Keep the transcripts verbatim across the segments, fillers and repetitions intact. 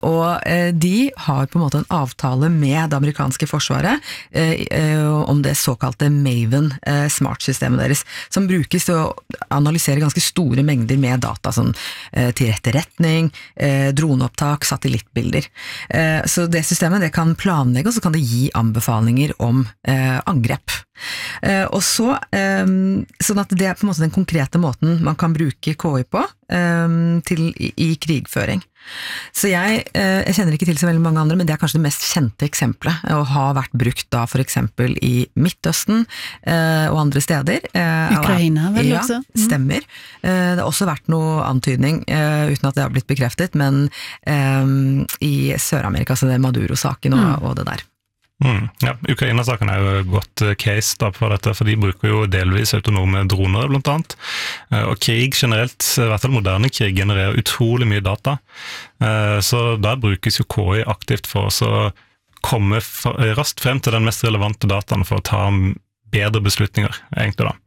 Og eh, de har på en måte en avtale med det amerikanske forsvaret eh, eh, om det såkalte Maven eh, smart-systemet deres, som brukes til å analysere ganske store mengder med data, sånn eh, til etterretning, eh, droneopptak, satellittbilder. Eh, så det systemet det kan planlegge, og så kan det gi anbefalinger om eh, angrep. Eh, og så, eh, sånn at det er på en måte den konkrete måten man kan bruke K I på eh, til, i, i krigføring. Så jeg, eh, jeg kjenner ikke til så veldig mange andre, men det er kanskje det mest kjente eksempelet, og har vært brukt da for eksempel i Midtøsten eh, og andre steder. Eh, Ukraina vel ja, også? Mm. Stemmer. Eh, det har også vært noe antydning, eh, uten at det har blitt bekreftet, men eh, i Sør-Amerika, så det er Maduro-saken og, mm. og det der. Mm, ja, Ukraina-saken er jo et godt case da for dette, for de bruker jo delvis autonome droner blant annet, og krig generelt, i hvert fall moderne krig, genererer utrolig mye data, så der brukes jo K I aktivt for å komme raskt frem til den mest relevante dataen for å ta bedre beslutninger, egentlig da.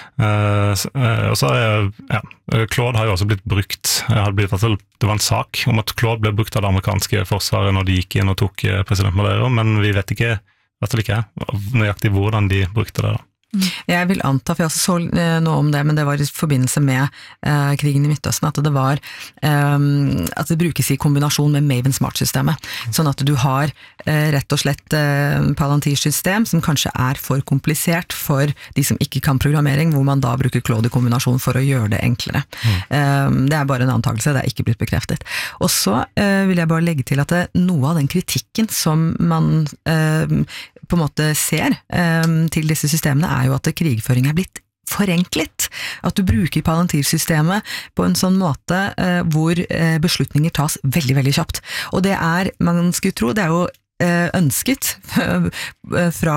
Og så er ja, Claude har jo også blitt brukt, blitt, det var en sak om at Claude ble brukt av det amerikanske forsvaret når de gikk inn og tok president Maduro, men vi vet ikke, vet vel ikke, nøyaktig hvordan de brukte det da. Jeg vil anta, for jeg også så noe om det, men det var i forbindelse med eh, krigen i Midtøsten, at det var eh, at det brukes i kombinasjon med Maven Smart-systemet, sånn at du har eh, rett og slett eh, Palantir-system som kanskje er for komplisert for de som ikke kan programmering, hvor man da bruker Claude i kombinasjon for å gjøre det enklere. Mm. Eh, det er bare en antakelse, det er ikke blitt bekreftet. Og så eh, vil jeg bare legge til at det, noe av den kritikken som man eh, på en måte ser eh, til disse systemene er jo at krigføring er blitt forenklet. At du bruker Palantir-systemet på en sånn måte eh, hvor eh, beslutninger tas veldig, veldig kjapt. Og det er, man skulle tro, det er jo ønsket fra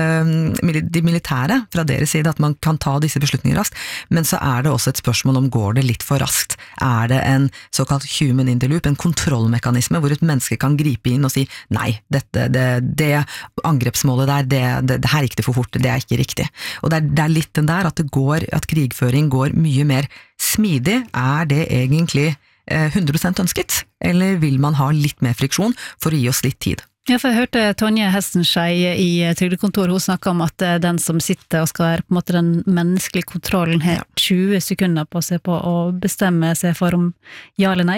de militære, fra deres side, at man kan ta disse beslutningene raskt, men så er det også et spørsmål om går det litt for raskt. Er det en såkalt human in the loop, en kontrollmekanisme, hvor et menneske kan gripe inn og si, nei, dette, det, det angrepsmålet der, det, det, det her gikk det for fort, det er ikke riktig. Og det er, det er litt den der, at det går, at krigføring går mye mer smidig. Er det egentlig hundre prosent ønsket, eller vil man ha litt mer friksjon for å gi oss litt tid? Ja, for jeg hørte Tonje Hestenskei i Trygdekontoret, hun snakket om at den som sitter og skal være på en måte den menneskelige kontrollen har tjue sekunder på seg på å bestemme seg for om ja eller nei.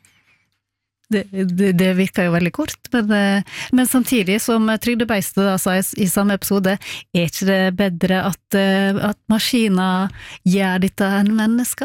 Det, det, det virker jo veldig kort, men, men samtidig som Trygdebeistet da sa i, i samme episode, er ikke det bedre at, at maskiner gjør dette enn mennesker?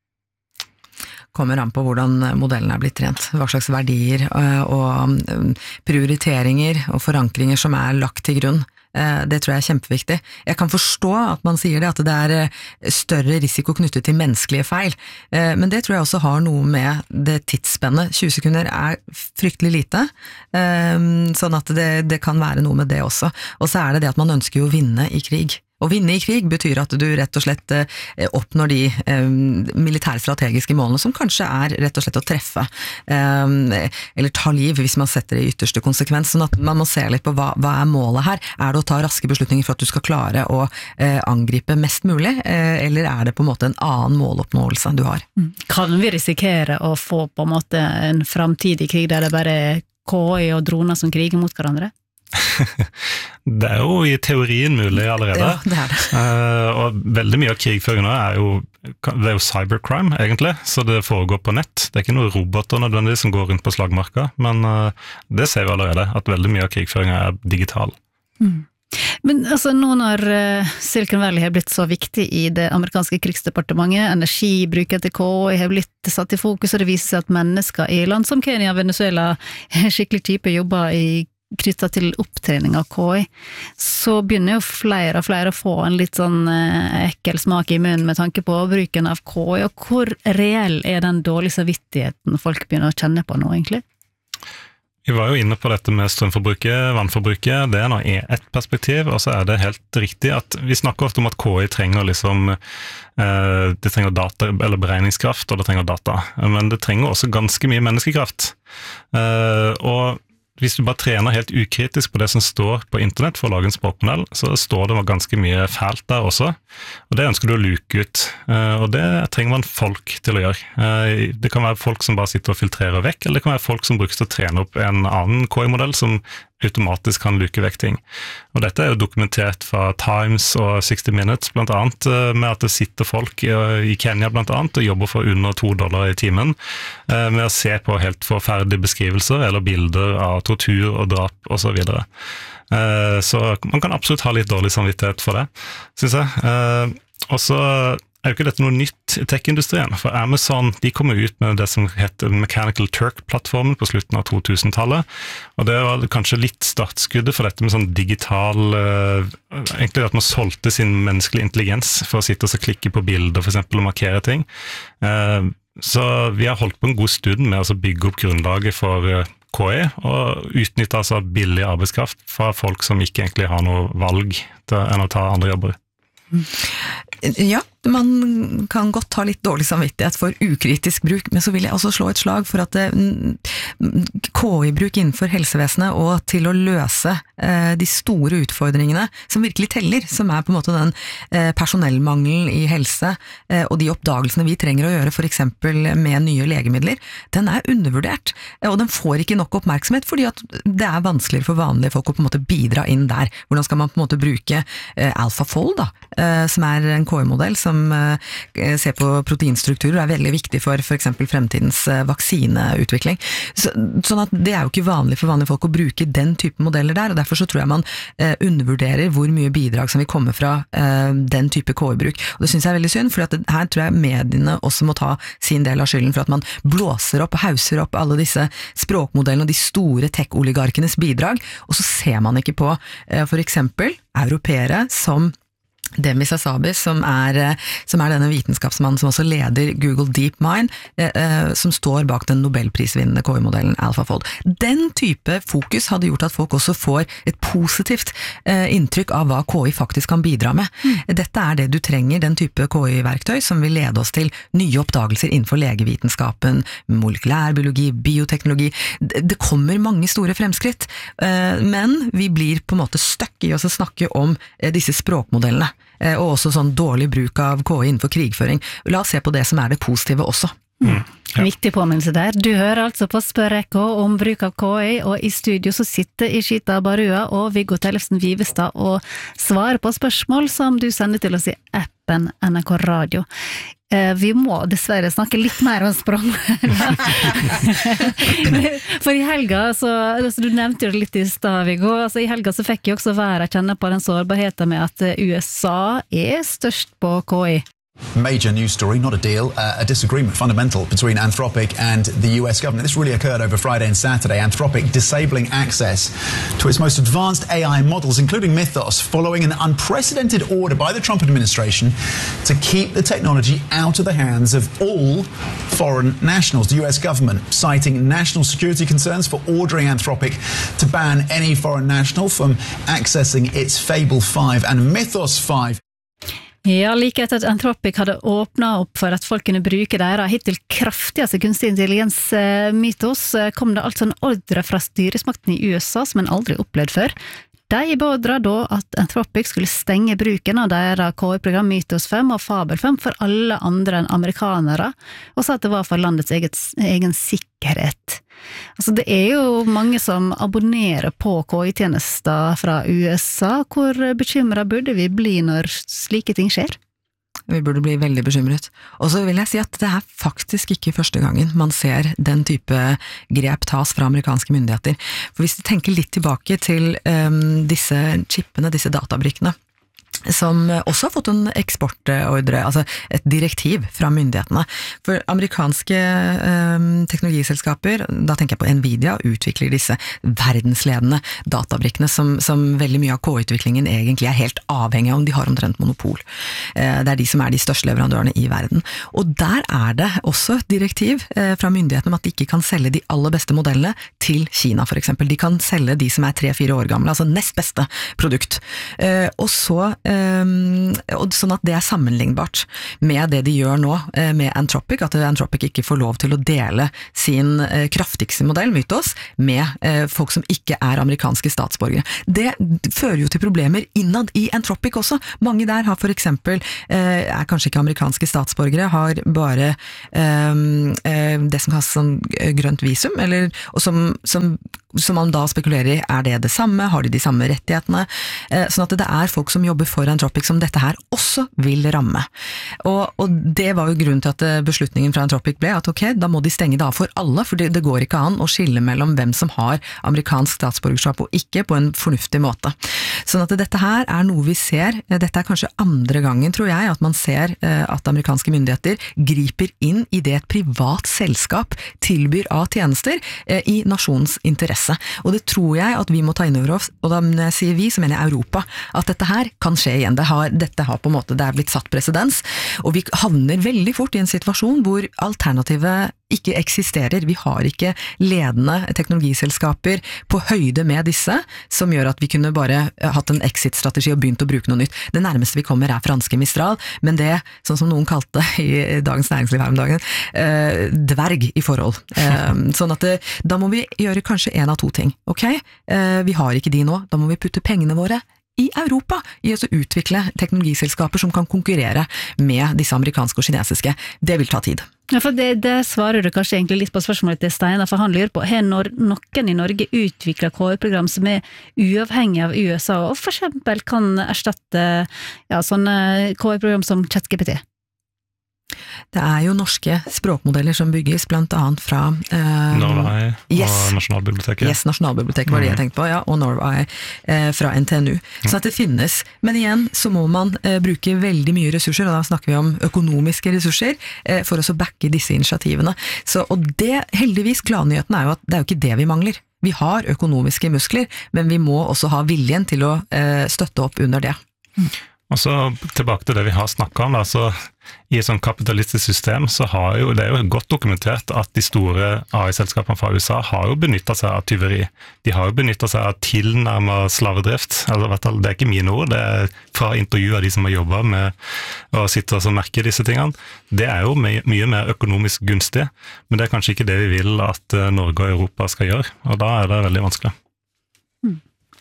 Kommer an på hvordan modellen er blitt trent, hva slags verdier og prioriteringer og forankringer som er lagt til grunn. Det tror jeg er kjempeviktig. Jeg kan forstå at man sier det, at det er større risiko knyttet til menneskelige feil, men det tror jeg også har noe med det tidsspennet. tjue sekunder er fryktelig lite, sånn at det, det kan være noe med det også. Og så er det det at man ønsker jo å vinne i krig. Å vinne i krig betyr at du rett og slett oppnår de militærstrategiske målene som kanskje er rett og slett å treffe, eller ta liv hvis man setter det i ytterste konsekvens, sånn at man må se litt på hva, hva er målet her. Er det å ta raske beslutninger for at du skal klare å angripe mest mulig, eller er det på en måte en annen måloppnåelse du har? Kan vi risikere å få på en måte en fremtidig krig der det bare er K I og droner som kriger mot hverandre? Det er jo i teorien mulig allerede. Ja, det er det. Uh, og veldig mye av krigføringen er jo, det er jo cybercrime egentlig, så det foregår på nett. Det er ikke noen roboter nødvendigvis som går rundt på slagmarka, men uh, det ser vi allerede, at veldig mye av krigføringen er digital. Mm. Men altså nå når uh, Silicon Valley har blitt så viktig i det amerikanske krigsdepartementet, energibruken til K I har blitt satt i fokus, og det viser seg at mennesker i land som Kenya og Venezuela skikkelig type jobber i knyttet til opptrening av K I, så begynner jo flere og flere å få en litt sånn ekkel smak i munnen med tanke på bruken av K I, og hvor reell er den dårlige samvittigheten folk begynner å kjenne på nå, egentlig? Vi var jo inne på dette med strømforbruket, vannforbruket, det er nå ett perspektiv, og så er det helt riktig at vi snakker ofte om at K I trenger liksom, eh, det trenger data, eller beregningskraft, og det trenger data, men det trenger også ganske mye menneskekraft, eh, og hvis du bare trener helt ukritisk på det som står på internett for å lage en språkmodell, så står det ganske mye fælt der også, og det ønsker du å luke ut, og det trenger man folk til å gjøre. Det kan være folk som bare sitter og filtrerer vekk, eller det kan være folk som brukes til å trene opp en annen K I-modell som automatisk kan luke vekk ting. Og dette er jo dokumentert fra Times og sixty minutes, blant annet, med at det sitter folk i Kenya blant annet, og jobber for under to dollar i timen, med å se på helt forferdelige beskrivelser, eller bilder av tortur og drap, og så videre. Så man kan absolutt ha litt dårlig samvittighet for det, synes jeg. Og så er jo ikke dette noe nytt i tech-industrien, for Amazon de kommer ut med det som heter Mechanical Turk-plattformen på slutten av to tusen-tallet, og det var kanskje litt startskuddet for dette med sånn digital, egentlig at man solgte sin menneskelige intelligens for å sitte og klikke på bilder for eksempel og markere ting. Så vi har holdt på en god stund med å bygge opp grunnlaget for K I, og utnytte altså billig arbeidskraft fra folk som ikke egentlig har noe valg til, enn å ta andre jobber. Ja, man kan godt ha litt dårlig samvittighet for ukritisk bruk, men så vil jeg også slå et slag for at K I-bruk innenfor helsevesenet og til å løse de store utfordringene som virkelig teller, som er på en måte den personellmangelen i helse og de oppdagelsene vi trenger å gjøre for eksempel med nye legemidler, den er undervurdert, og den får ikke nok oppmerksomhet fordi at det er vanskeligere for vanlige folk å på en måte bidra inn der. Hvordan skal man på en måte bruke AlphaFold da, som er en K I-modell som ser på proteinstrukturer, er veldig viktig for for eksempel fremtidens vaksineutvikling. Så, sånn at det er jo ikke vanlig for vanlige folk å bruke den type modeller der, og derfor så tror jeg man eh, undervurderer hvor mye bidrag som vil komme fra eh, den type K I-bruk. Og det synes jeg er veldig synd, for at det, her tror jeg mediene også må ta sin del av skylden for at man blåser opp og hauser opp alle disse språkmodellene og de store tech-oligarkenes bidrag, og så ser man ikke på eh, for eksempel europeere som Demis Hassabis, som er, som er denne vitenskapsmannen som også leder Google DeepMind, eh, som står bak den Nobelprisvinnende K I-modellen AlphaFold. Den type fokus hadde gjort at folk også får et positivt eh, inntrykk av hva K I faktisk kan bidra med. Mm. Dette er det du trenger, den type K I-verktøy som vil lede oss til nye oppdagelser innenfor legevitenskapen, molekylærbiologi, bioteknologi. Det kommer mange store fremskritt, eh, men vi blir på en måte støkk i oss å snakke om eh, disse språkmodellene. Og også sånn dårlig bruk av K I innenfor krigføring. La oss se på det som er det positive også. Mm. Ja. Viktig påminnelse der. Du hører altså på Spørrekko om bruk av K I, og i studio så sitter Ishita Barua og Viggo Tellefsen Vivestad og svarer på spørsmål som du sender til oss i appen N R K Radio. Vi må dessverre snakke litt mer om sprang. For i helga, så, altså, du nevnte jo det litt i stad, Viggo, altså, i helga så fikk jeg også være kjenne på den sårbarheten med at U S A er størst på K I. Major news story, not a deal, uh, a disagreement fundamental between Anthropic and the U S government. This really occurred over Friday and Saturday. Anthropic disabling access to its most advanced A I models, including Mythos, following an unprecedented order by the Trump administration to keep the technology out of the hands of all foreign nationals. The U S government citing national security concerns for ordering Anthropic to ban any foreign national from accessing its Fable five and Mythos five. Ja, like etter at Anthropic hadde åpnet opp for at folk kunne bruke deres hittil kraftigste kunstig intelligens Mythos, kom det altså en ordre fra styresmakten i U S A som en aldri opplevd før. De beordra da at Anthropic skulle stenge bruken av deres K I-program Mythos fem og Fable fem for alle andre enn amerikanere, og sa at det var for landets eget, egen sikkerhet. Altså, det er jo mange som abonnerer på K I-tjenester fra U S A. Hvor bekymret burde vi bli når slike ting skjer? Vi burde bli veldig bekymret. Og så vil jeg si at det er faktisk ikke første gangen man ser den type grep tas fra amerikanske myndigheter. For hvis du tenker litt tilbake til um, disse chipene, disse databrikkene, som også har fått en eksportordre, altså et direktiv fra myndighetene. For amerikanske um, teknologiselskaper, da tenker jeg på Nvidia, utvikler disse verdensledende databrikkene som, som veldig mye av K I-utviklingen egentlig er helt avhengig av, om de har omtrent monopol. Uh, det er de som er de største leverandørene i verden. Og der er det også et direktiv uh, fra myndighetene om at de ikke kan selge de aller beste modellene til Kina for eksempel. De kan selge de som er tre-fire år gamle, altså nest beste produkt. Eh, og så, eh, og sånn at det er sammenlignbart med det de gjør nå eh, med Anthropic, at Anthropic ikke får lov til å dele sin eh, kraftigste modell, Mythos, med eh, folk som ikke er amerikanske statsborgere. Det fører jo til problemer innad i Anthropic også. Mange der har for eksempel, eh, er kanskje ikke amerikanske statsborgere, har bare eh, det som kalles sånn grønt visum, eller, og som, som, som man da spekulerer i, er det det samme, har de de samme rettighetene, eh, sånn at det er folk som jobber for Anthropic som dette her også vil ramme. Og, og det var jo grunnen til at beslutningen fra Anthropic ble at ok, da må de stenge det av for alle, for det, det går ikke an å skille mellom hvem som har amerikansk statsborgerskap og ikke på en fornuftig måte. Sånn at dette her er noe vi ser, dette er kanskje andre gangen, tror jeg, at man ser eh, at amerikanske myndigheter griper inn i det et privat selskap tilbyr av tjenester eh, i nasjonens interesse. Og det tror jeg at vi må ta inn over oss, og da når jeg sier vi, så mener jeg Europa, at dette her kan skje igjen. Det har, dette har på en måte, det er blitt satt presedens, og vi havner veldig fort i en situasjon hvor alternativet ikke eksisterer. Vi har ikke ledende teknologiselskaper på høyde med disse, som gjør at vi kunne bare hatt en exit-strategi og begynt å bruke noe nytt. Det nærmeste vi kommer er franske Mistral, men det, sånn som noen kalte i Dagens Næringsliv her om dagen, eh, dverg i forhold. Eh, sånn at det, da må vi gjøre kanskje en av to ting. Ok, eh, vi har ikke de nå, da må vi putte pengene våre i Europa, i å utvikle teknologiselskaper som kan konkurrere med disse amerikanske og kinesiske. Det vil ta tid. Ja, for det, det svarer du kanskje egentlig litt på spørsmålet til Steinar, for han lurer på, har når noen i Norge utviklet K I-program som er uavhengig av U S A, og for eksempel kan erstatte ja, sånne K I-program som ChatGPT? Det er jo norske språkmodeller som bygges, blant annet fra eh, Norway yes. og Nasjonalbiblioteket. Yes, Nasjonalbiblioteket var det jeg tenkte på, ja, og Norway eh, fra N T N U. Så at det finnes. Men igjen så må man eh, bruke veldig mye ressurser, og da snakker vi om økonomiske ressurser, eh, for å så backe disse initiativene. Så, og det, heldigvis, gladnyheten er jo at det er jo ikke det vi mangler. Vi har økonomiske muskler, men vi må også ha viljen til å eh, støtte opp under det. Mm. Og så tilbake til det vi har snakket om, da, så i et sånn kapitalistisk system så har jo, det er jo godt dokumentert at de store A I-selskapene fra U S A har jo benyttet seg av tyveri. De har jo benyttet seg av tilnærmet slavedrift, eller vet du, det er ikke mine ord, det er fra intervjuet av de som har jobbet med å sitte og merke disse tingene. Det er jo my- mye mer økonomisk gunstig, men det er kanskje ikke det vi vil at Norge og Europa skal gjøre, og da er det veldig vanskelig. Mm.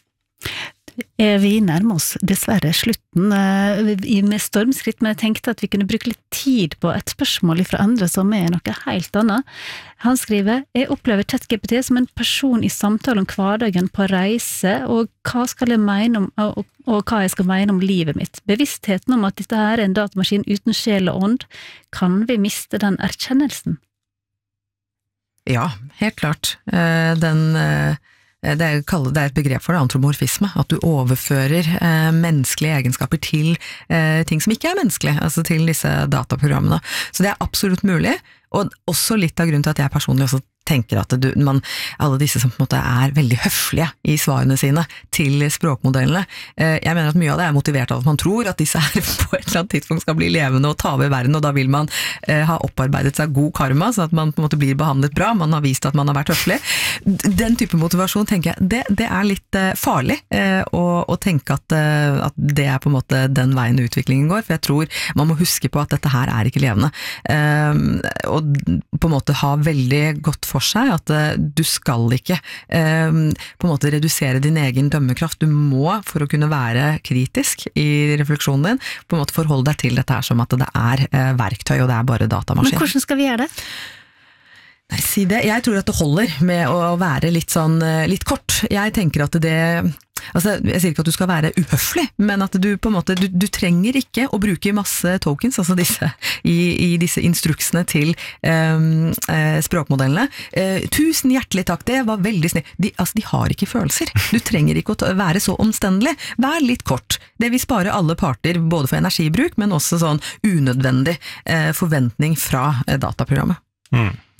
Vi nærmer oss dessverre slutten med stormskritt, men jeg tenkte at vi kunne bruke litt tid på et spørsmål fra andre som er noe helt annet. Han skriver, jeg opplever ChatGPT som en person i samtale om hverdagen på reise, og hva skal jeg mene om, og, og hva jeg skal mene om livet mitt. Bevisstheten om at dette er en datamaskin uten sjel og ånd, kan vi miste den erkjennelsen? Ja, helt klart. Den... Det er, det er et begrep for det, antropomorfisme, at du overfører eh, menneskelige egenskaper til eh, ting som ikke er menneskelige, altså til disse dataprogrammene. Så det er absolutt mulig, og også litt av grunnen til at jeg personlig også tenker at du, man, alle disse som på en måte er veldig høflige i svarene sine til språkmodellene, eh, jeg mener at mye av det er motivert av at man tror at disse her på et eller annet tidspunkt skal bli levende og ta over verden, og da vil man eh, ha opparbeidet seg god karma, så at man på en måte blir behandlet bra, man har vist at man har vært høflig. Den type motivasjon tenker jeg, det, det er litt eh, farlig eh, å, å tenke at, eh, at det er på en måte den veien utviklingen går, for jeg tror man må huske på at dette her er ikke levende. Eh, og på en måte ha veldig godt for seg at uh, du skal ikke uh, på en måte redusere din egen dømmekraft. Du må, for å kunne være kritisk i refleksjonen din, på en måte forholde deg til dette her som at det er uh, verktøy, og det er bare datamaskin. Men hvordan skal vi gjøre det? Nei, si det. Jeg tror at det holder med å være litt sånn, litt kort. Jeg tenker at det, altså jeg sier ikke at du skal være uhøflig, men at du på en måte, du, du trenger ikke å bruke masse tokens, altså disse, i, i disse instruksene til um, eh, språkmodellene. Eh, tusen hjertelig takk, det var veldig snill. De, altså de har ikke følelser. Du trenger ikke å ta, være så omstendelig. Vær litt kort. Det vil spare alle parter, både for energibruk, men også sånn unødvendig eh, forventning fra eh, dataprogrammet. Mm.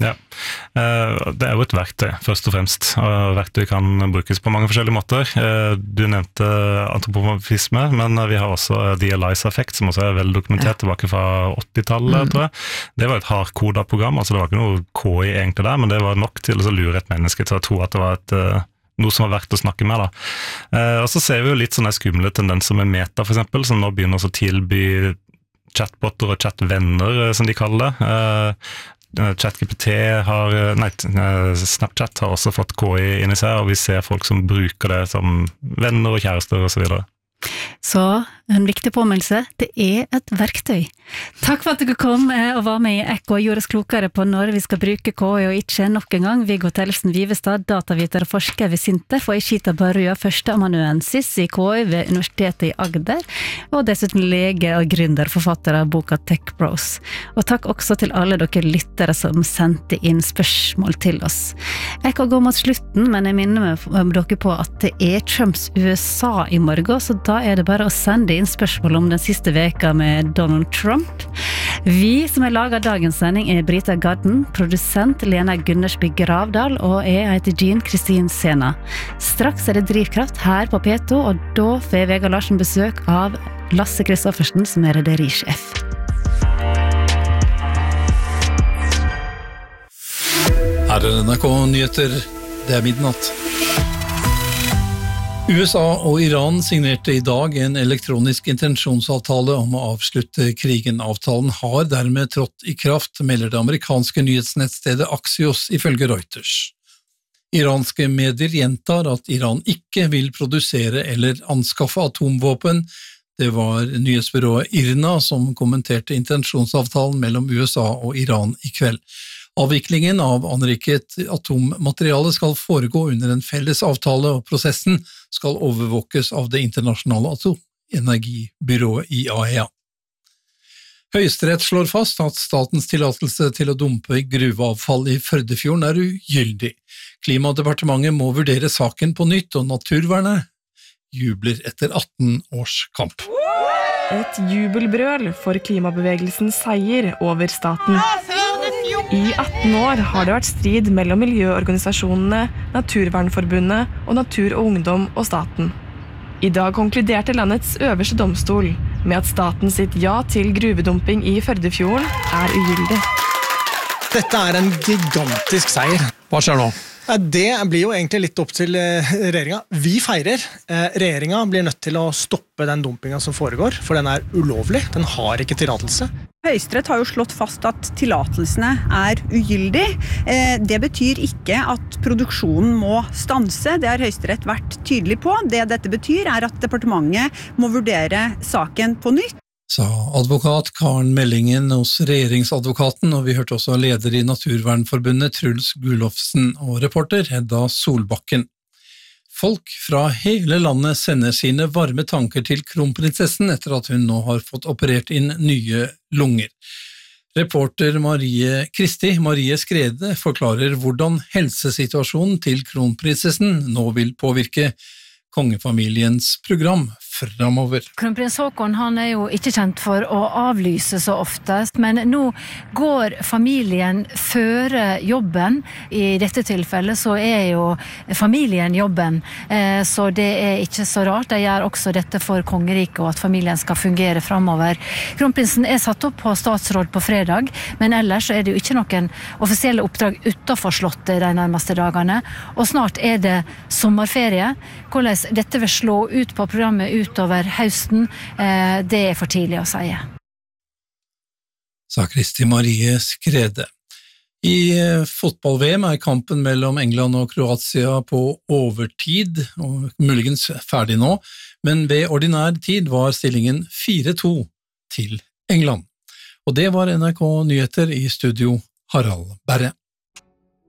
Ja, det er jo et verktøy, først og fremst. Verktøy kan brukes på mange forskjellige måter. Du nevnte antropomorfisme, men vi har også The Eliza-effekt, som også er vel dokumentert tilbake fra åttitallet, mm. tror jeg. Det var et hardkodet program, altså det var ikke noe K I egentlig der, men det var nok til å lure et menneske til å tro at det var et, noe som var verdt å snakke med. Da. Og så ser vi jo litt sånne skumle tendenser med Meta, for eksempel, som nå begynner å tilby chatbotter og chatvenner, som de kaller det. ChatGPT har, nei, Snapchat har også fått K I inn i seg, og vi ser folk som bruker det som venner og kjærester og så videre. Så en viktig påmeldelse, det er et verktøy. Takk for at du kom og var med i Ekko og gjorde oss klokere på når vi skal bruke K I og ikke. Nok en gang, Viggo Tellefsen Vivestad, dataviter og forsker ved Sintef, og Ishita Barua, førsteamanuensis i K I ved Universitetet i Agder, og dessuten lege og gründer, forfatter av boka Tech Bros. Og takk også til alle dere lyttere som sendte inn spørsmål til oss. Ekko går mot slutten, men jeg minner meg dere på at det er Trumps U S A i morgen, så da er det bare å sende inn spørsmål om den siste veka med Donald Trump. Vi som har laget dagens sending er Brita Gadden, produsent Lena Gundersby Gravdal, og jeg heter Jean Kristin Sena. Straks er det Drivkraft her på P to, og da får Vegard Larsen besøk av Lasse Kristoffersen, som er rederisjef. Her er N R K Nyheter, det er midnatt. U S A og Iran signerte i dag en elektronisk intensjonsavtale om å avslutte krigen. Avtalen har dermed trådt i kraft, melder det amerikanske nyhetsnettstedet Axios ifølge Reuters. Iranske medier gjentar at Iran ikke vil produsere eller anskaffe atomvåpen. Det var nyhetsbyrået IRNA som kommenterte intensjonsavtalen mellom U S A og Iran i kveld. Avviklingen av anriket atommateriale skal foregå under en felles avtale, og prosessen skal overvåkes av det internasjonale atomenergibyrået I A E A. Høyesterett slår fast at statens tillatelse til å dumpe gruveavfall i Førdefjorden er ugyldig. Klimadepartementet må vurdere saken på nytt, og naturvernet jubler etter atten års kamp. Et jubelbrøl for klimabevegelsens seier over staten. I atten år har det vært strid mellom miljøorganisasjonene, Naturvernforbundet og Natur og Ungdom og staten. I dag konkluderte landets øverste domstol med at staten sitt ja til gruvedumping i Førdefjorden er ugyldig. Dette er en gigantisk seier. Hva skjer nå? Det blir jo egentlig litt opp til regjeringen. Vi feirer. Regjeringen blir nødt til å stoppe den dumpingen som foregår, for den er ulovlig. Den har ikke tillatelse. Høyesterett har jo slått fast at tillatelsene er ugyldig. Det betyr ikke at produksjonen må stanse. Det har Høyesterett vært tydelig på. Det dette betyr er at departementet må vurdere saken på nytt. Sa advokat Karen Mellingen hos regjeringsadvokaten, og vi hørte også leder i Naturvernforbundet Truls Gulofsen og reporter Hedda Solbakken. Folk fra hele landet sender sine varme tanker til kronprinsessen etter at hun nå har fått operert inn nye lunger. Reporter Marie Kristi, Marie Skrede, forklarer hvordan helsesituasjonen til kronprinsessen nå vil påvirke kongefamiliens program fremover. Kronprins Håkon han er jo ikke kjent for å avlyse så oftest, men nå går familien føre jobben. I dette tilfellet så er jo familien jobben, så det er ikke så rart. De gjør også dette for kongeriket og at familien skal fungere fremover. Kronprinsen er satt opp på statsråd på fredag, men ellers er det jo ikke noen offisielle oppdrag utenfor slottet de nærmeste dagene, og snart er det sommerferie. Hvordan dette vil slå ut på programmet utover høsten, det er for tidlig å si. Sa Kristi Marie Skrede. I fotball-V M er kampen mellom England og Kroatia på overtid, og muligens ferdig nå, men ved ordinær tid var stillingen fire to til England. Og det var N R K Nyheter, i studio Harald Berre.